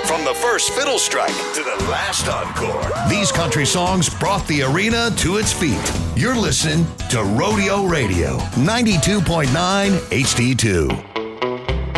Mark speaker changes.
Speaker 1: From the first fiddle strike to the last encore, these country songs brought the arena to its feet. You're listening to Rodeo Radio, 92.9 HD2.